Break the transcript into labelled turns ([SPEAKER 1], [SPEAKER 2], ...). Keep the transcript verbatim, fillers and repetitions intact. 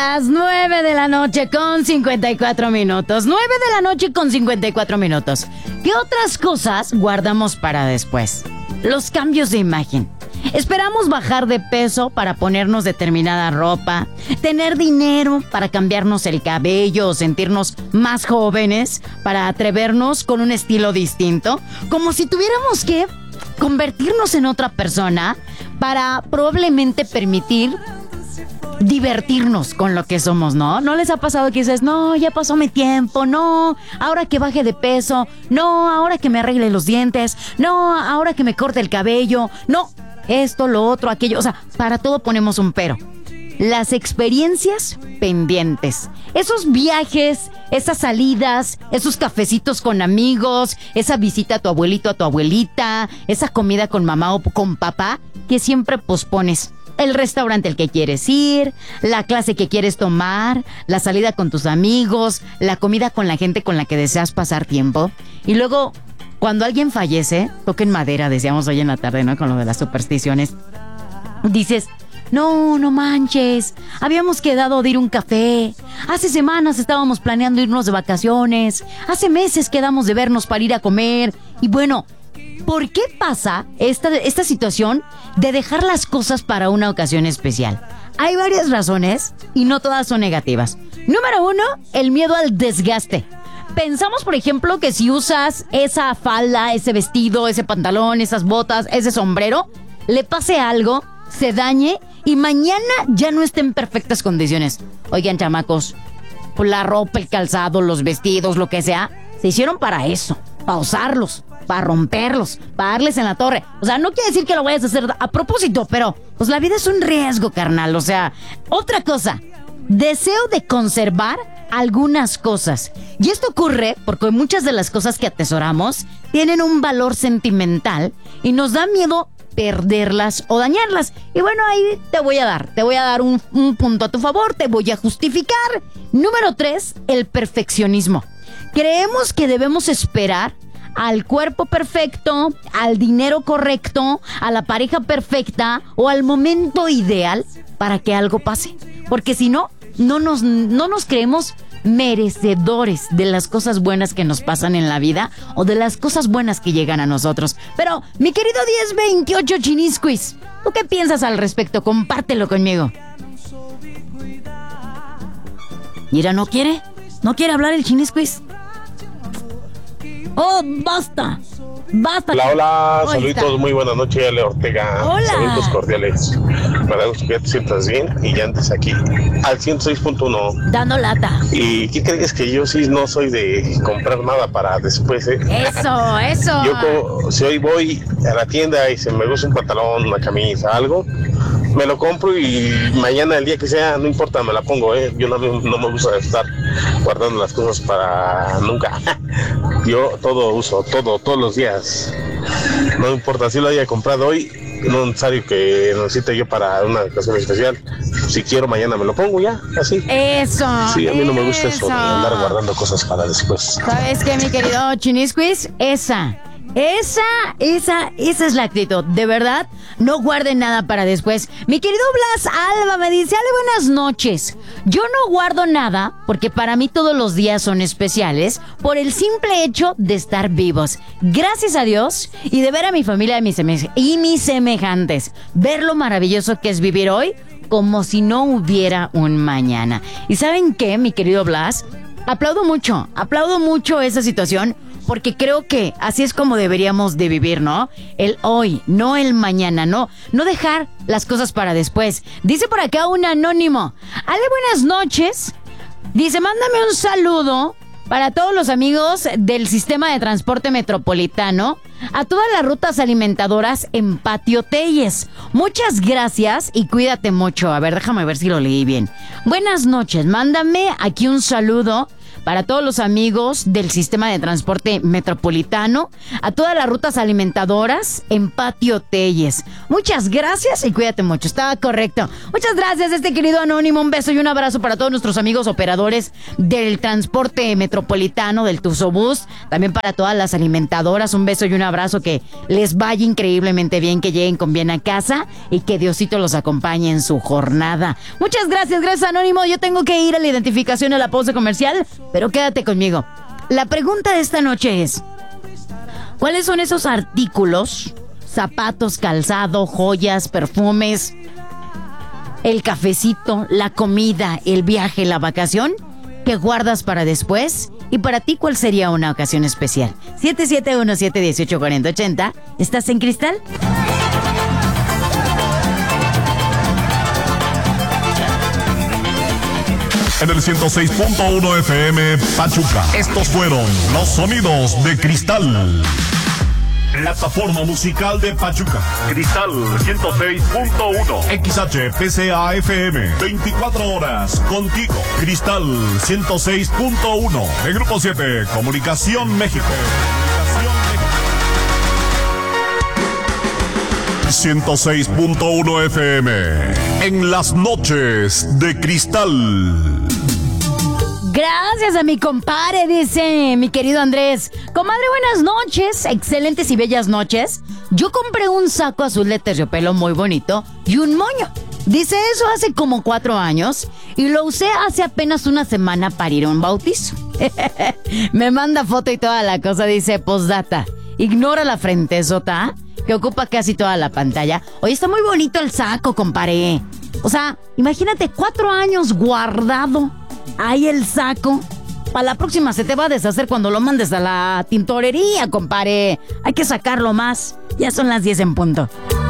[SPEAKER 1] Las nueve de la noche con cincuenta y cuatro minutos. Nueve de la noche con cincuenta y cuatro minutos. ¿Qué otras cosas guardamos para después? Los cambios de imagen. Esperamos bajar de peso para ponernos determinada ropa, tener dinero para cambiarnos el cabello o sentirnos más jóvenes, para atrevernos con un estilo distinto, como si tuviéramos que convertirnos en otra persona para probablemente permitir divertirnos con lo que somos, ¿no? ¿No les ha pasado que dices, no, ya pasó mi tiempo, no, ahora que baje de peso, no, ahora que me arregle los dientes, no, ahora que me corte el cabello, no, esto, lo otro, aquello, o sea, para todo ponemos un pero. Las experiencias pendientes, esos viajes, esas salidas, esos cafecitos con amigos, esa visita a tu abuelito, a tu abuelita, esa comida con mamá o con papá que siempre pospones. El restaurante al que quieres ir, la clase que quieres tomar, la salida con tus amigos, la comida con la gente con la que deseas pasar tiempo. Y luego, cuando alguien fallece, toquen madera, decíamos hoy en la tarde, ¿no? Con lo de las supersticiones. Dices, no, no manches, habíamos quedado de ir a un café. Hace semanas estábamos planeando irnos de vacaciones. Hace meses quedamos de vernos para ir a comer. Y bueno, ¿por qué pasa esta, esta situación de dejar las cosas para una ocasión especial? Hay varias razones y no todas son negativas. Número uno, el miedo al desgaste. Pensamos, por ejemplo, que si usas esa falda, ese vestido, ese pantalón, esas botas, ese sombrero, le pase algo, se dañe y mañana ya no esté en perfectas condiciones. Oigan, chamacos, pues la ropa, el calzado, los vestidos, lo que sea, se hicieron para eso, para usarlos, para romperlos, para darles en la torre. O sea, no quiere decir que lo vayas a hacer a propósito, pero pues la vida es un riesgo, carnal. O sea, otra cosa, deseo de conservar algunas cosas. Y esto ocurre porque muchas de las cosas que atesoramos tienen un valor sentimental y nos da miedo perderlas o dañarlas. Y bueno, ahí te voy a dar, te voy a dar un, un punto a tu favor, te voy a justificar. Número tres, el perfeccionismo. Creemos que debemos esperar al cuerpo perfecto, al dinero correcto, a la pareja perfecta o al momento ideal para que algo pase. Porque si no, no nos, no nos creemos merecedores de las cosas buenas que nos pasan en la vida o de las cosas buenas que llegan a nosotros. Pero, mi querido diez veintiocho Chinisquis, ¿tú qué piensas al respecto? Compártelo conmigo. Mira, ¿no quiere? ¿No quiere hablar el Chinisquis? ¡Oh, basta! ¡Basta!
[SPEAKER 2] Hola, hola, saluditos, muy buenas noches, Ale Ortega.
[SPEAKER 1] Hola.
[SPEAKER 2] Saludos cordiales. Me da gusto que ya te sientas bien y ya antes aquí, al ciento seis punto uno.
[SPEAKER 1] Dando lata.
[SPEAKER 2] ¿Y qué crees? Que yo sí no soy de comprar nada para después, ¿eh?
[SPEAKER 1] Eso, eso.
[SPEAKER 2] Yo, como, si hoy voy a la tienda y se me gusta un pantalón, una camisa, algo, me lo compro y mañana, el día que sea, no importa, me la pongo, ¿eh? Yo no, no me gusta estar guardando las cosas para nunca. Yo todo uso, todo, todos los días. No importa si lo haya comprado hoy, no es necesario que necesite yo para una ocasión especial. Si quiero, mañana me lo pongo ya, así.
[SPEAKER 1] Eso.
[SPEAKER 2] Sí, a mí no me gusta
[SPEAKER 1] eso.
[SPEAKER 2] eso de andar guardando cosas para después.
[SPEAKER 1] ¿Sabes qué, mi querido Chinisquis? Esa. Esa, esa, esa es la actitud. De verdad, no guarden nada para después. Mi querido Blas Alba me dice, Ale, buenas noches. Yo no guardo nada porque para mí todos los días son especiales por el simple hecho de estar vivos. Gracias a Dios y de ver a mi familia y mis, seme- y mis semejantes. Ver lo maravilloso que es vivir hoy como si no hubiera un mañana. ¿Y saben qué, mi querido Blas? Aplaudo mucho, aplaudo mucho esa situación. Porque creo que así es como deberíamos de vivir, ¿no? El hoy, no el mañana, no. No dejar las cosas para después. Dice por acá un anónimo. Ale, buenas noches. Dice, mándame un saludo para todos los amigos del sistema de transporte metropolitano, a todas las rutas alimentadoras en Patio Telles. Muchas gracias y cuídate mucho. A ver, déjame ver si lo leí bien. Buenas noches, mándame aquí un saludo para todos los amigos del sistema de transporte metropolitano, a todas las rutas alimentadoras en Patio Telles. Muchas gracias y cuídate mucho. Estaba correcto. Muchas gracias, este querido anónimo. Un beso y un abrazo para todos nuestros amigos operadores del transporte metropolitano, del Tusobús. También para todas las alimentadoras. Un beso y un abrazo. Que les vaya increíblemente bien, que lleguen con bien a casa y que Diosito los acompañe en su jornada. Muchas gracias, gracias anónimo. Yo tengo que ir a la identificación, a la pausa comercial, pero quédate conmigo. La pregunta de esta noche es: ¿cuáles son esos artículos, zapatos, calzado, joyas, perfumes, el cafecito, la comida, el viaje, la vacación, que guardas para después? Y para ti, ¿cuál sería una ocasión especial? siete siete uno siete uno ocho cuatro cero ocho cero. ¿Estás en Cristal?
[SPEAKER 3] En el ciento seis punto uno F M Pachuca. Estos fueron los sonidos de Cristal. Plataforma musical de Pachuca. Cristal ciento seis punto uno. X H P C A F M. veinticuatro horas contigo. Cristal ciento seis punto uno. De Grupo siete. Comunicación México. ciento seis punto uno F M. En las noches de Cristal.
[SPEAKER 1] Gracias a mi compadre, dice mi querido Andrés. Comadre, buenas noches, excelentes y bellas noches. Yo compré un saco azul de terciopelo muy bonito y un moño. Dice eso hace como cuatro años y lo usé hace apenas una semana para ir a un bautizo. Me manda foto y toda la cosa, dice postdata. Ignora la frentezota que ocupa casi toda la pantalla. Oye, está muy bonito el saco, compadre. O sea, imagínate cuatro años guardado. Ahí el saco. Para la próxima se te va a deshacer cuando lo mandes a la tintorería, compadre. Hay que sacarlo más. Ya son las diez en punto.